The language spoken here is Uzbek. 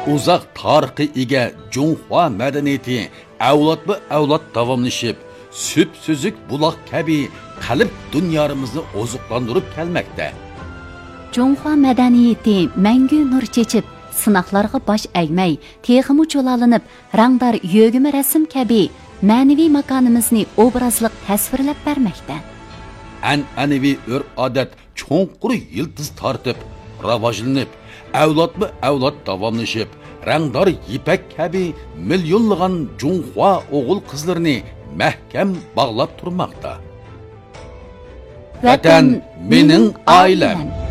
Uzaq tarixi ega Junhua madaniyati avlod davomlashib, süp-süzük buloq kabi qalb dunyomizni ozuqlantirib kelmoqda. Junhua madaniyati mangu nur chechib, sinoqlarga bosh egmay, texmi cho'lalinib, rangdor yo'g'imi rasm kabi ma'naviy makonimizni obrazliq tasvirlab bermoqda. An'anaviy urf-odat cho'nqur yildiz tortib, rivojlanib, avlod davomlashib, rangdor ipak kabi millionlagan Junhua o'g'il qizlarini mahkam bog'lab turmoqda. Vatan mening oilam.